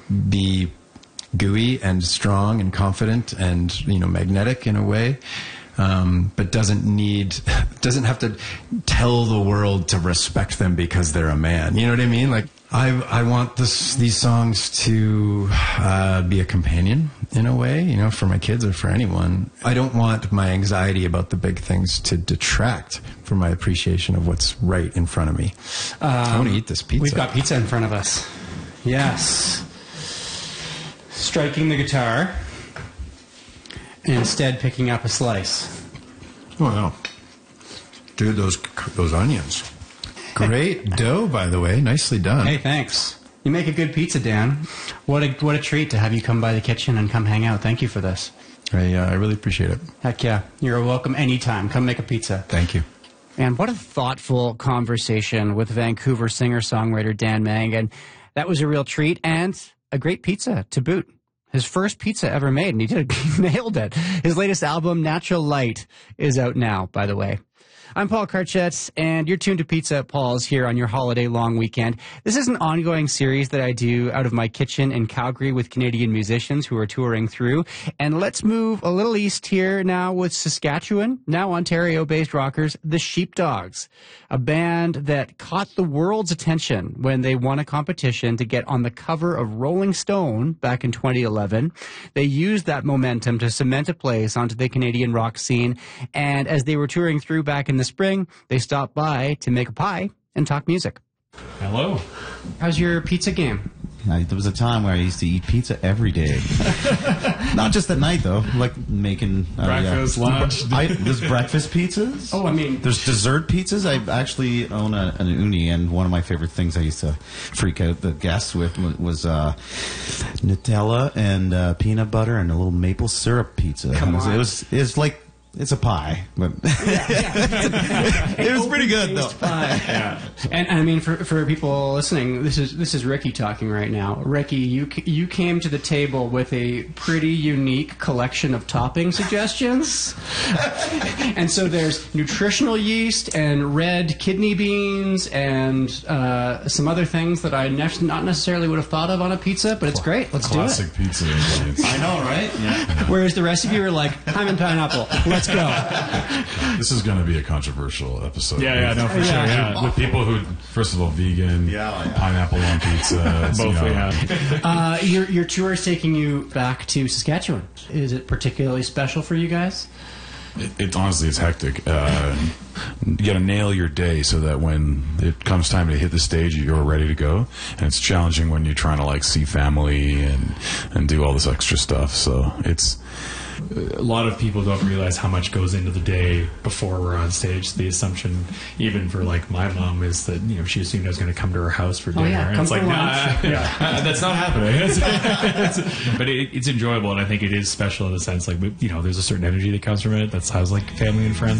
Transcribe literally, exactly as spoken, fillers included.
be gooey and strong and confident and, you know, magnetic in a way. Um, but doesn't need, doesn't have to tell the world to respect them because they're a man. You know what I mean? Like, I, I want this, these songs to uh, be a companion in a way, you know, for my kids or for anyone. I don't want my anxiety about the big things to detract from my appreciation of what's right in front of me. Um, I want to eat this pizza. We've got pizza in front of us. Yes. Striking the guitar. And instead picking up a slice. Oh, wow. Dude, those those onions. Great dough, by the way. Nicely done. Hey, thanks. You make a good pizza, Dan. What a what a treat to have you come by the kitchen and come hang out. Thank you for this. I, uh, I really appreciate it. Heck yeah. You're welcome anytime. Come make a pizza. Thank you. And what a thoughtful conversation with Vancouver singer-songwriter Dan Mangan. That was a real treat and a great pizza to boot. His first pizza ever made, and he did it, he nailed it. His latest album, Natural Light, is out now, by the way. I'm Paul Karchet, and you're tuned to Pizza at Paul's here on your holiday long weekend. This is an ongoing series that I do out of my kitchen in Calgary with Canadian musicians who are touring through. And let's move a little east here now with Saskatchewan, now Ontario-based rockers, the Sheepdogs, a band that caught the world's attention when they won a competition to get on the cover of Rolling Stone back in twenty eleven. They used that momentum to cement a place onto the Canadian rock scene, and as they were touring through back in the spring, they stopped by to make a pie and talk music. Hello. How's your pizza game? I, there was a time where I used to eat pizza every day. Not just at night, though. Like making... Uh, breakfast, yeah. lunch. I, there's breakfast pizzas. Oh, I mean... There's dessert pizzas. I actually own a, an uni, and one of my favorite things I used to freak out the guests with was uh, Nutella and uh, peanut butter and a little maple syrup pizza. Come it was, on. It was, it was like... It's a pie, but yeah, yeah. it was pretty good though. Pie. Yeah, and I mean for for people listening, this is this is Ricky talking right now. Ricky, you you came to the table with a pretty unique collection of topping suggestions, and so there's nutritional yeast and red kidney beans and uh, some other things that I ne- not necessarily would have thought of on a pizza, but it's great. Let's Classic do it. Classic pizza ingredients. I know, right? Yeah. Whereas the rest of you are like, I'm in pineapple. Let's go. This is going to be a controversial episode. Yeah, yeah, no, for Yeah. sure. Yeah. With people who, first of all, vegan, Yeah, yeah. pineapple on pizza. Both you know, we have. Uh, your your tour is taking you back to Saskatchewan. Is it particularly special for you guys? It, it honestly, it's hectic. Uh, you got to nail your day so that when it comes time to hit the stage, you're ready to go. And it's challenging when you're trying to like see family and and do all this extra stuff. So it's. A lot of people don't realize how much goes into the day before we're on stage. The assumption, even for like my mom, is that you know she assumed I was going to come to her house for dinner, yeah, and come it's like, for nah, lunch. yeah, uh, that's not happening. It's- it's- but it, it's enjoyable, and I think it is special in a sense. Like you know, there's a certain energy that comes from it. That's how it's like family and friends.